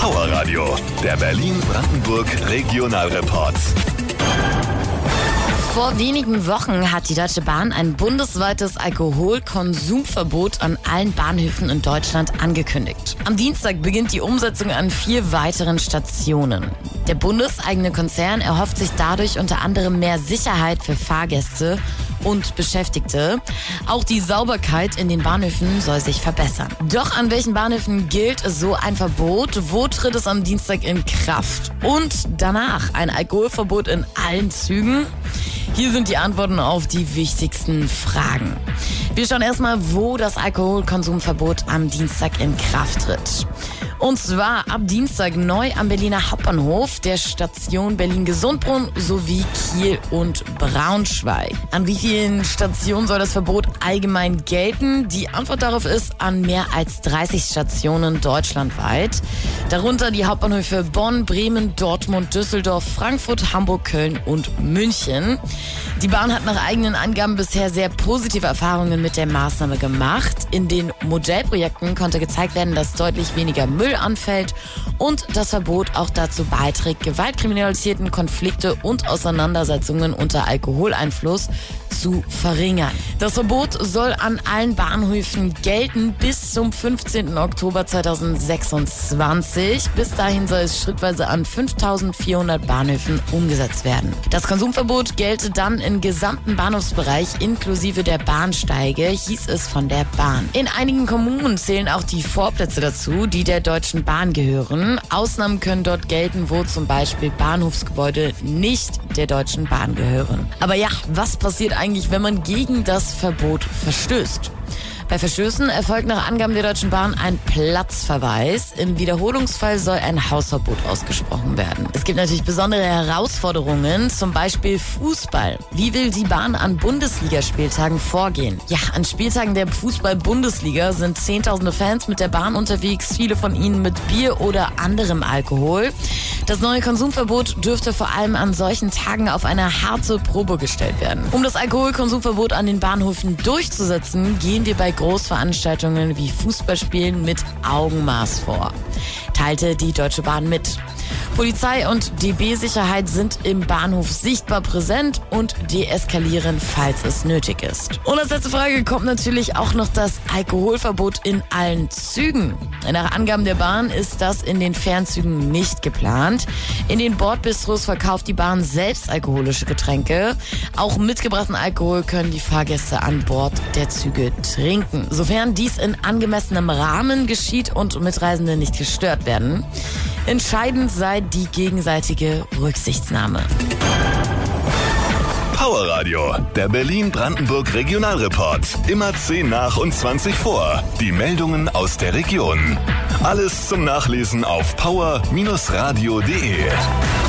Power Radio, der Berlin-Brandenburg Regionalreport. Vor wenigen Wochen hat die Deutsche Bahn ein bundesweites Alkoholkonsumverbot an allen Bahnhöfen in Deutschland angekündigt. Am Dienstag beginnt die Umsetzung an 4 weiteren Stationen. Der bundeseigene Konzern erhofft sich dadurch unter anderem mehr Sicherheit für Fahrgäste und Beschäftigte. Auch die Sauberkeit in den Bahnhöfen soll sich verbessern. Doch an welchen Bahnhöfen gilt so ein Verbot? Wo tritt es am Dienstag in Kraft? Und danach ein Alkoholverbot in allen Zügen? Hier sind die Antworten auf die wichtigsten Fragen. Wir schauen erstmal, wo das Alkoholkonsumverbot am Dienstag in Kraft tritt. Und zwar ab Dienstag neu am Berliner Hauptbahnhof, der Station Berlin-Gesundbrunnen sowie Kiel und Braunschweig. An wie vielen Stationen soll das Verbot allgemein gelten? Die Antwort darauf ist an mehr als 30 Stationen deutschlandweit. Darunter die Hauptbahnhöfe Bonn, Bremen, Dortmund, Düsseldorf, Frankfurt, Hamburg, Köln und München. Die Bahn hat nach eigenen Angaben bisher sehr positive Erfahrungen mit der Maßnahme gemacht. In den Modellprojekten konnte gezeigt werden, dass deutlich weniger Müll anfällt und das Verbot auch dazu beiträgt, Gewaltkriminalitäten, Konflikte und Auseinandersetzungen unter Alkoholeinfluss zu verringern. Das Verbot soll an allen Bahnhöfen gelten bis zum 15. Oktober 2026. Bis dahin soll es schrittweise an 5.400 Bahnhöfen umgesetzt werden. Das Konsumverbot gelte dann im gesamten Bahnhofsbereich inklusive der Bahnsteige, hieß es von der Bahn. In einigen Kommunen zählen auch die Vorplätze dazu, die der Deutschen Bahn gehören. Ausnahmen können dort gelten, wo zum Beispiel Bahnhofsgebäude nicht der Deutschen Bahn gehören. Aber ja, was passiert eigentlich, wenn man gegen das Verbot verstößt? Bei Verstößen erfolgt nach Angaben der Deutschen Bahn ein Platzverweis. Im Wiederholungsfall soll ein Hausverbot ausgesprochen werden. Es gibt natürlich besondere Herausforderungen, zum Beispiel Fußball. Wie will die Bahn an Bundesligaspieltagen vorgehen? Ja, an Spieltagen der Fußball-Bundesliga sind Zehntausende Fans mit der Bahn unterwegs, viele von ihnen mit Bier oder anderem Alkohol. Das neue Konsumverbot dürfte vor allem an solchen Tagen auf eine harte Probe gestellt werden. Um das Alkoholkonsumverbot an den Bahnhöfen durchzusetzen, gehen wir bei Großveranstaltungen wie Fußballspielen mit Augenmaß vor, teilte die Deutsche Bahn mit. Polizei und DB-Sicherheit sind im Bahnhof sichtbar präsent und deeskalieren, falls es nötig ist. Und als letzte Frage kommt natürlich auch noch das Alkoholverbot in allen Zügen. Nach Angaben der Bahn ist das in den Fernzügen nicht geplant. In den Bordbistros verkauft die Bahn selbst alkoholische Getränke. Auch mitgebrachten Alkohol können die Fahrgäste an Bord der Züge trinken, sofern dies in angemessenem Rahmen geschieht und Mitreisende nicht gestört werden. Entscheidend sei die gegenseitige Rücksichtnahme. Power Radio, der Berlin-Brandenburg Regionalreport. Immer 10 nach und 20 vor. Die Meldungen aus der Region. Alles zum Nachlesen auf power-radio.de.